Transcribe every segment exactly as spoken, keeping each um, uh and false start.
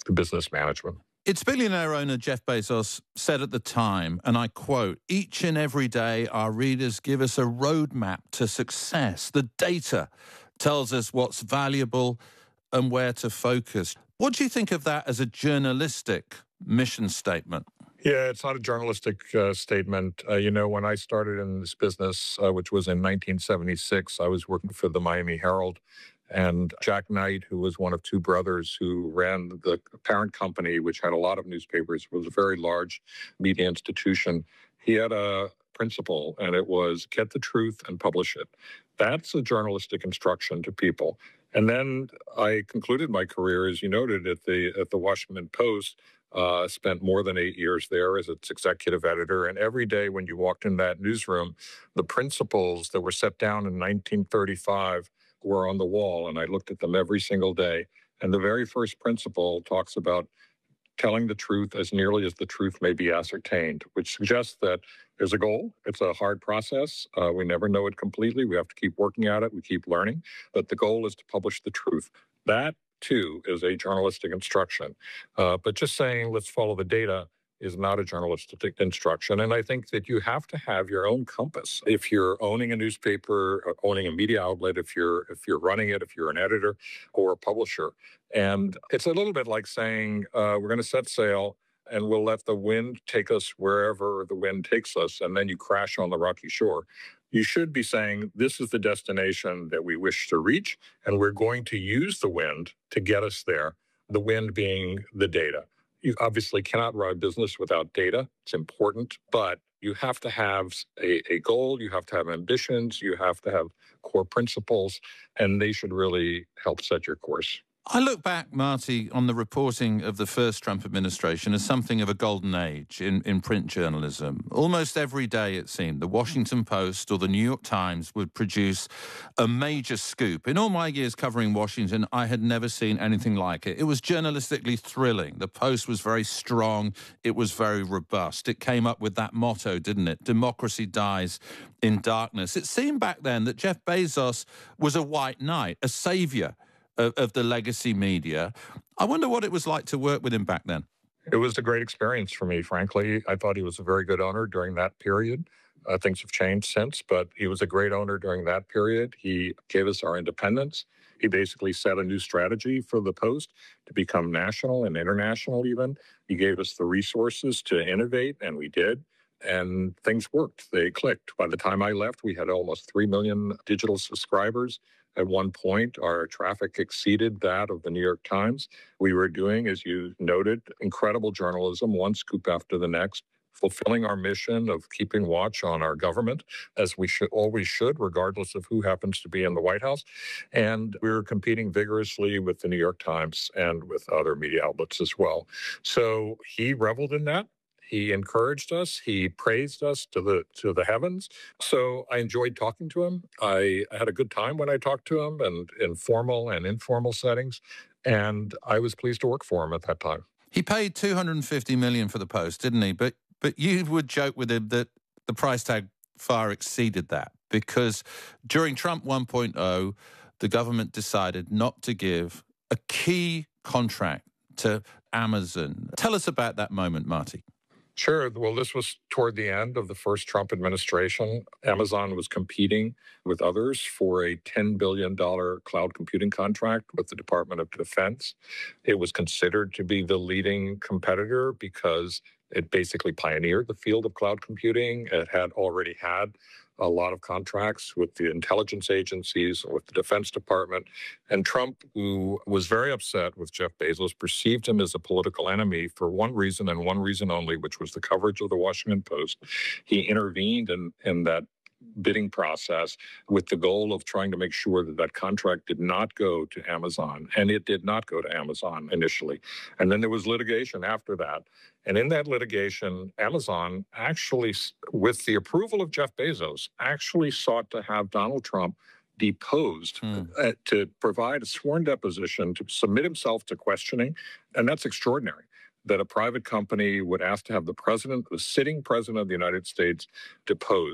business management. Its billionaire owner Jeff Bezos said at the time, and I quote, "Each and every day our readers give us a roadmap to success. The data tells us what's valuable and where to focus." What do you think of that as a journalistic mission statement? Yeah, it's not a journalistic uh, statement. Uh, you know, when I started in this business, uh, which was in nineteen seventy-six, I was working for the Miami Herald. And Jack Knight, who was one of two brothers who ran the parent company, which had a lot of newspapers, was a very large media institution. He had a principle, and it was get the truth and publish it. That's a journalistic instruction to people. And then I concluded my career, as you noted, at the at the Washington Post. Uh, spent more than eight years there as its executive editor. And every day when you walked in that newsroom, the principles that were set down in nineteen thirty-five were on the wall. And I looked at them every single day. And the very first principle talks about telling the truth as nearly as the truth may be ascertained, which suggests that there's a goal. It's a hard process. Uh, we never know it completely. We have to keep working at it. We keep learning. But the goal is to publish the truth. That, too, is a journalistic instruction. Uh, but just saying, let's follow the data is not a journalistic instruction. And I think that you have to have your own compass. If you're owning a newspaper, or owning a media outlet, if you're if you're running it, if you're an editor or a publisher. And it's a little bit like saying, uh, we're going to set sail and we'll let the wind take us wherever the wind takes us, and then you crash on the rocky shore. You should be saying, this is the destination that we wish to reach, and we're going to use the wind to get us there, the wind being the data. You obviously cannot run a business without data. It's important, but you have to have a, a goal, you have to have ambitions, you have to have core principles, and they should really help set your course. I look back, Marty, on the reporting of the first Trump administration as something of a golden age in, in print journalism. Almost every day, it seemed, the Washington Post or the New York Times would produce a major scoop. In all my years covering Washington, I had never seen anything like it. It was journalistically thrilling. The Post was very strong. It was very robust. It came up with that motto, didn't it? Democracy dies in darkness. It seemed back then that Jeff Bezos was a white knight, a savior Of, of the legacy media. I wonder what it was like to work with him back then. It was a great experience for me, frankly. I thought he was a very good owner during that period. Uh, things have changed since, but he was a great owner during that period. He gave us our independence. He basically set a new strategy for the Post to become national and international even. He gave us the resources to innovate, and we did. And things worked. They clicked. By the time I left, we had almost three million digital subscribers. At one point, our traffic exceeded that of the New York Times. We were doing, as you noted, incredible journalism, one scoop after the next, fulfilling our mission of keeping watch on our government, as we should always should, regardless of who happens to be in the White House. And we were competing vigorously with the New York Times and with other media outlets as well. So he reveled in that. He encouraged us. He praised us to the to the heavens. So I enjoyed talking to him. I had a good time when I talked to him, and in formal and informal settings. And I was pleased to work for him at that time. He paid two hundred fifty million dollars for the Post, didn't he? But but you would joke with him that the price tag far exceeded that, because during Trump one point oh, the government decided not to give a key contract to Amazon. Tell us about that moment, Marty. Sure. Well, this was toward the end of the first Trump administration. Amazon was competing with others for a ten billion dollars cloud computing contract with the Department of Defense. It was considered to be the leading competitor because it basically pioneered the field of cloud computing. It had already had a lot of contracts with the intelligence agencies, with the Defense Department. And Trump, who was very upset with Jeff Bezos, perceived him as a political enemy for one reason and one reason only, which was the coverage of the Washington Post. He intervened in, in that bidding process with the goal of trying to make sure that that contract did not go to Amazon. And it did not go to Amazon initially. And then there was litigation after that. And in that litigation, Amazon actually, with the approval of Jeff Bezos, actually sought to have Donald Trump deposed mm. uh, to provide a sworn deposition to submit himself to questioning. And that's extraordinary, that a private company would ask to have the president, the sitting president of the United States, deposed.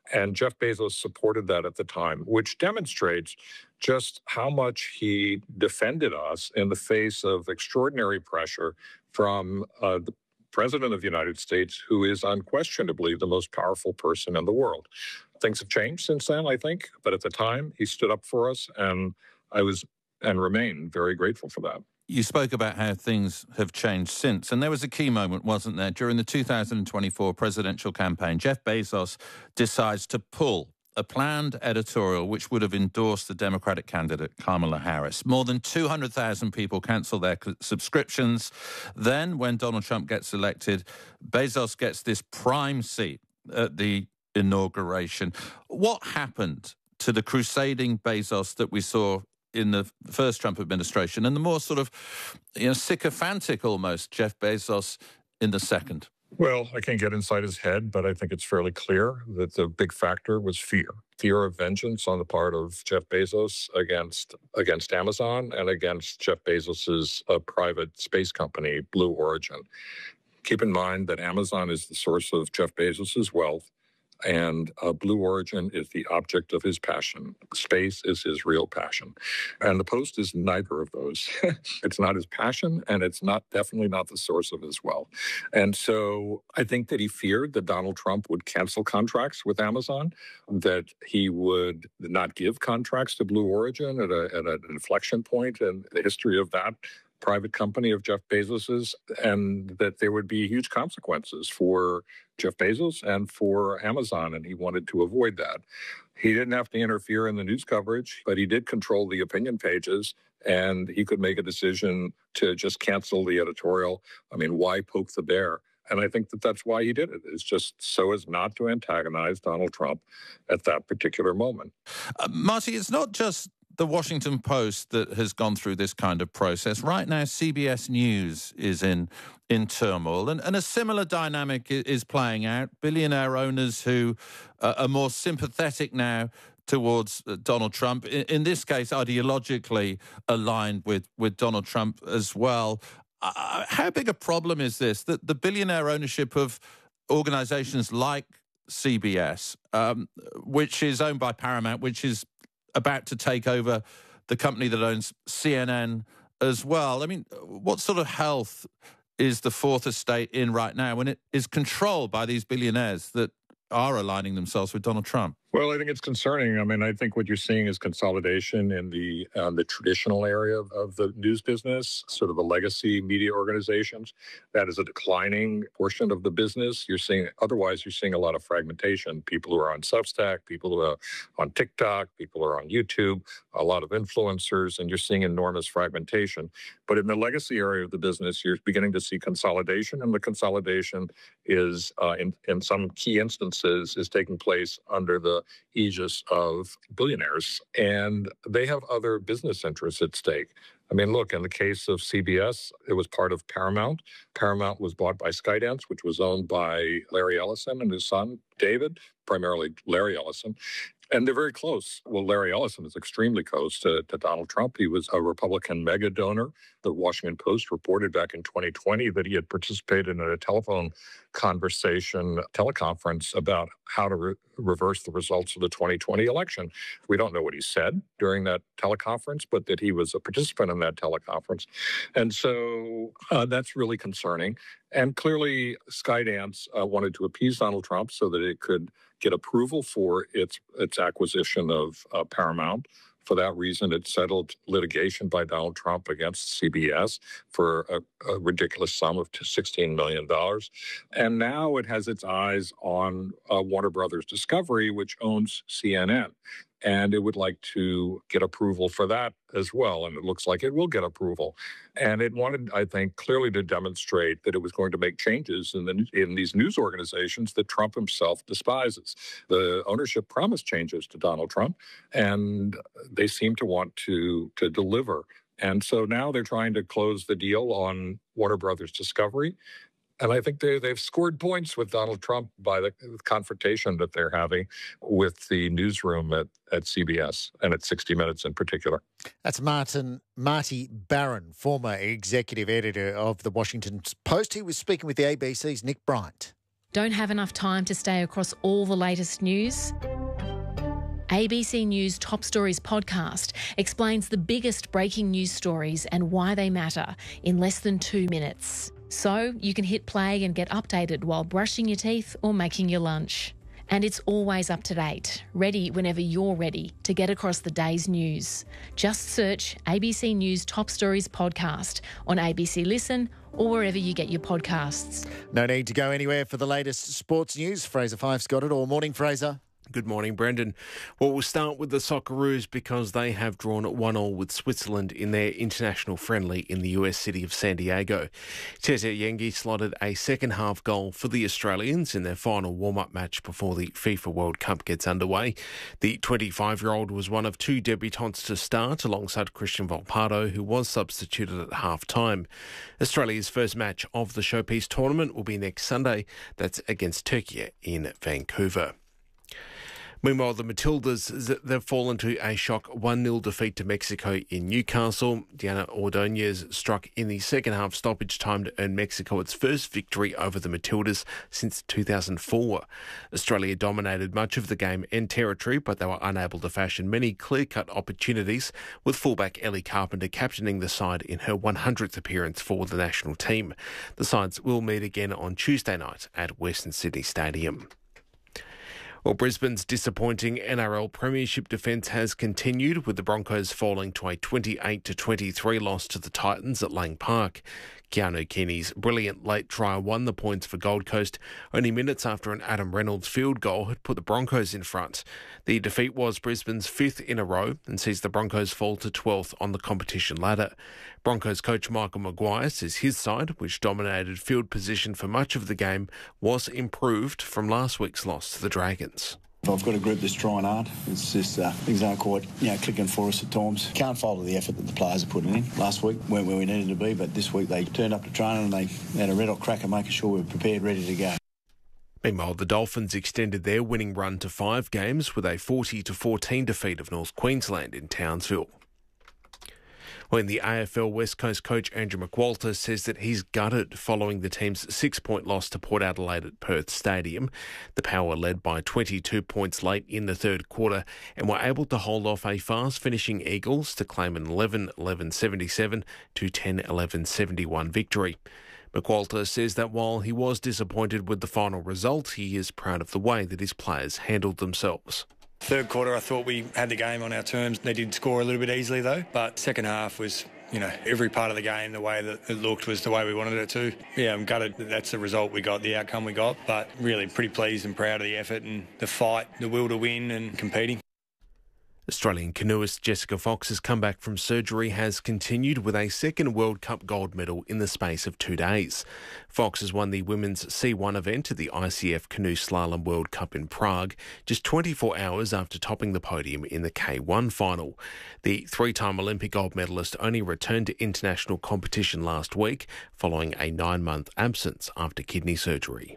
And Jeff Bezos supported that at the time, which demonstrates just how much he defended us in the face of extraordinary pressure from uh, the President of the United States, who is unquestionably the most powerful person in the world. Things have changed since then, I think, but at the time, he stood up for us, and I was and remain very grateful for that. You spoke about how things have changed since, and there was a key moment, wasn't there? During the two thousand twenty-four presidential campaign, Jeff Bezos decides to pull a planned editorial which would have endorsed the Democratic candidate Kamala Harris. More than two hundred thousand people cancel their subscriptions. Then, when Donald Trump gets elected, Bezos gets this prime seat at the inauguration. What happened to the crusading Bezos that we saw in the first Trump administration and the more sort of, you know, sycophantic almost Jeff Bezos in the second? Well, I can't get inside his head, but I think it's fairly clear that the big factor was fear. Fear of vengeance on the part of Jeff Bezos against against Amazon and against Jeff Bezos's uh, private space company, Blue Origin. Keep in mind that Amazon is the source of Jeff Bezos's wealth, and uh, Blue Origin is the object of his passion. Space is his real passion. And the Post is neither of those. It's not his passion, and it's not definitely not the source of his wealth. And so I think that he feared that Donald Trump would cancel contracts with Amazon, that he would not give contracts to Blue Origin at, a, at an inflection point in the history of that private company of Jeff Bezos's, and that there would be huge consequences for Jeff Bezos and for Amazon, and he wanted to avoid that. He didn't have to interfere in the news coverage, but he did control the opinion pages, and he could make a decision to just cancel the editorial. I mean, why poke the bear? And I think that that's why he did it. It's just so as not to antagonize Donald Trump at that particular moment. Uh, Marty, it's not just the Washington Post that has gone through this kind of process. Right now, C B S News is in in turmoil, and, and a similar dynamic is playing out. Billionaire owners who uh, are more sympathetic now towards uh, Donald Trump, in, in this case, ideologically aligned with, with Donald Trump as well. Uh, how big a problem is this, that the billionaire ownership of organizations like C B S, um, which is owned by Paramount, which is about to take over the company that owns C N N as well? I mean, what sort of health is the Fourth Estate in right now when it is controlled by these billionaires that are aligning themselves with Donald Trump? Well, I think it's concerning. I mean, I think what you're seeing is consolidation in the uh, the traditional area of, of the news business, sort of the legacy media organizations. That is a declining portion of the business. You're seeing, otherwise, you're seeing a lot of fragmentation. People who are on Substack, people who are on TikTok, people who are on YouTube, a lot of influencers, and you're seeing enormous fragmentation. But in the legacy area of the business, you're beginning to see consolidation, and the consolidation is, uh, in, in some key instances, is taking place under the aegis of billionaires, and they have other business interests at stake. I mean, look, in the case of C B S, it was part of Paramount. Paramount was bought by Skydance, which was owned by Larry Ellison and his son, David, primarily Larry Ellison. And they're very close. Well, Larry Ellison is extremely close to, to Donald Trump. He was a Republican mega donor. The Washington Post reported back in twenty twenty that he had participated in a telephone conversation, teleconference about how to re- reverse the results of the twenty twenty election. We don't know what he said during that teleconference, but that he was a participant in that teleconference. And so uh, that's really concerning. And clearly, Skydance uh, wanted to appease Donald Trump so that it could get approval for its its acquisition of uh, Paramount. For that reason, it settled litigation by Donald Trump against C B S for a, a ridiculous sum of sixteen million dollars. And now it has its eyes on uh, Warner Brothers Discovery, which owns C N N. And it would like to get approval for that as well. And it looks like it will get approval. And it wanted, I think, clearly to demonstrate that it was going to make changes in, the, in these news organizations that Trump himself despises. The ownership promised changes to Donald Trump, and they seem to want to, to deliver. And so now they're trying to close the deal on Warner Brothers Discovery. And I think they, they've scored points with Donald Trump by the confrontation that they're having with the newsroom at, at C B S and at sixty minutes in particular. That's Martin Marty Baron, former executive editor of the Washington Post. He was speaking with the A B C's Nick Bryant. Don't have enough time to stay across all the latest news? A B C News Top Stories podcast explains the biggest breaking news stories and why they matter in less than two minutes. So you can hit play and get updated while brushing your teeth or making your lunch. And it's always up to date, ready whenever you're ready to get across the day's news. Just search A B C News Top Stories podcast on A B C Listen or wherever you get your podcasts. No need to go anywhere for the latest sports news. Fraser Fife's got it all. Morning, Fraser. Good morning, Brendan. Well, we'll start with the Socceroos because they have drawn one all with Switzerland in their international friendly in the U S city of San Diego. Teze Yengi slotted a second-half goal for the Australians in their final warm-up match before the FIFA World Cup gets underway. The twenty-five-year-old was one of two debutants to start alongside Christian Volpato, who was substituted at half-time. Australia's first match of the Showpiece tournament will be next Sunday. That's against Turkey in Vancouver. Meanwhile, the Matildas, they've fallen to a shock one nil defeat to Mexico in Newcastle. Diana Ordóñez struck in the second half stoppage time to earn Mexico its first victory over the Matildas since two thousand four. Australia dominated much of the game and territory, but they were unable to fashion many clear-cut opportunities, with fullback Ellie Carpenter captaining the side in her one hundredth appearance for the national team. The sides will meet again on Tuesday night at Western Sydney Stadium. Well, Brisbane's disappointing N R L premiership defence has continued, with the Broncos falling to a twenty-eight to twenty-three loss to the Titans at Lang Park. Keanu Keaney's brilliant late try won the points for Gold Coast, only minutes after an Adam Reynolds field goal had put the Broncos in front. The defeat was Brisbane's fifth in a row and sees the Broncos fall to twelfth on the competition ladder. Broncos coach Michael Maguire says his side, which dominated field position for much of the game, was improved from last week's loss to the Dragons. I've got a group that's trying hard. It's just uh, things aren't quite, you know, clicking for us at times. Can't fault the effort that the players are putting in. Last week weren't where we needed to be, but this week they turned up to training and they had a red hot crack at making sure we were prepared, ready to go. Meanwhile, the Dolphins extended their winning run to five games with a forty to fourteen defeat of North Queensland in Townsville. Well, in the A F L, West Coast coach Andrew McWalter says that he's gutted following the team's six-point loss to Port Adelaide at Perth Stadium. The Power led by twenty-two points late in the third quarter and were able to hold off a fast-finishing Eagles to claim an eleven eleven seventy-seven to ten eleven seventy-one victory. McWalter says that while he was disappointed with the final result, he is proud of the way that his players handled themselves. Third quarter, I thought we had the game on our terms. They did score a little bit easily, though. But second half was, you know, every part of the game, the way that it looked was the way we wanted it to. Yeah, I'm gutted that that's the result we got, the outcome we got. But really pretty pleased and proud of the effort and the fight, the will to win and competing. Australian canoeist Jessica Fox's comeback from surgery has continued with a second World Cup gold medal in the space of two days. Fox has won the women's C one event at the I C F Canoe Slalom World Cup in Prague just twenty-four hours after topping the podium in the K one final. The three-time Olympic gold medalist only returned to international competition last week following a nine-month absence after kidney surgery.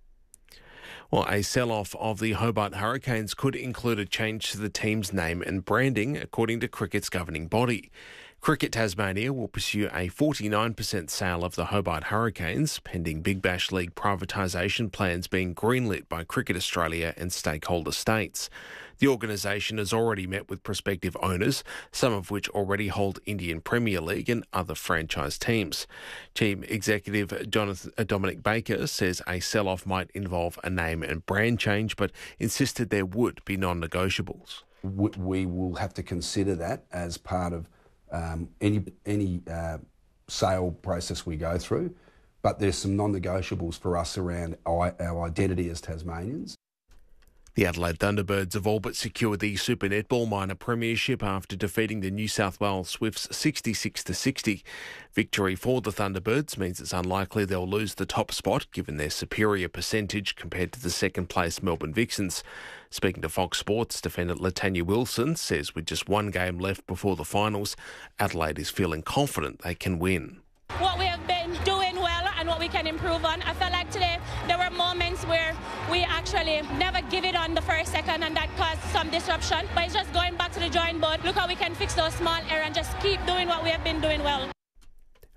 Well, a sell-off of the Hobart Hurricanes could include a change to the team's name and branding, according to cricket's governing body. Cricket Tasmania will pursue a forty-nine percent sale of the Hobart Hurricanes, pending Big Bash League privatisation plans being greenlit by Cricket Australia and stakeholder states. The organisation has already met with prospective owners, some of which already hold Indian Premier League and other franchise teams. Team Executive Jonathan, uh, Dominic Baker says a sell-off might involve a name and brand change, but insisted there would be non-negotiables. We will have to consider that as part of um, any any uh, sale process we go through, but there's some non-negotiables for us around our, our identity as Tasmanians. The Adelaide Thunderbirds have all but secured the Super Netball Minor Premiership after defeating the New South Wales Swifts sixty-six to sixty. Victory for the Thunderbirds means it's unlikely they'll lose the top spot given their superior percentage compared to the second-place Melbourne Vixens. Speaking to Fox Sports, defendant Latanya Wilson says with just one game left before the finals, Adelaide is feeling confident they can win. What we have been doing well and what we can improve on. I felt like today there were moments where we actually never give it on the first second and that caused some disruption. But it's just going back to the drawing board. Look how we can fix those small errors and just keep doing what we have been doing well.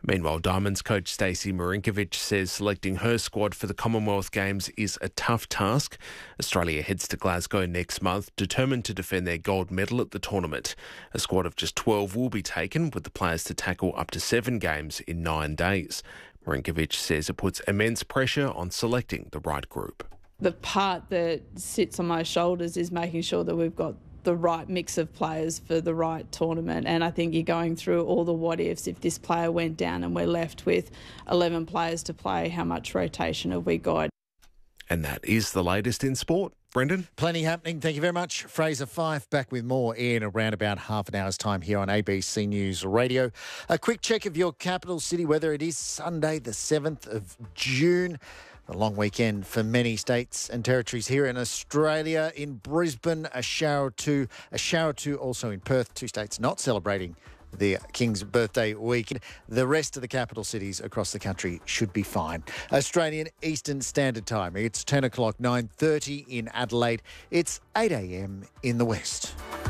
Meanwhile, Diamonds coach Stacey Marinkovic says selecting her squad for the Commonwealth Games is a tough task. Australia heads to Glasgow next month, determined to defend their gold medal at the tournament. A squad of just twelve will be taken, with the players to tackle up to seven games in nine days. Marinkovic says it puts immense pressure on selecting the right group. The part that sits on my shoulders is making sure that we've got the right mix of players for the right tournament. And I think you're going through all the what ifs. If this player went down and we're left with eleven players to play, how much rotation have we got? And that is the latest in sport. Brendan? Plenty happening. Thank you very much. Fraser Fife back with more in around about half an hour's time here on A B C News Radio. A quick check of your capital city weather. It is Sunday, the seventh of June. A long weekend for many states and territories here in Australia. In Brisbane, a shower or two. A shower or two also in Perth. Two states not celebrating the King's birthday weekend. The rest of the capital cities across the country should be fine. Australian Eastern Standard Time. It's ten o'clock, nine thirty in Adelaide. It's eight a.m. in the West.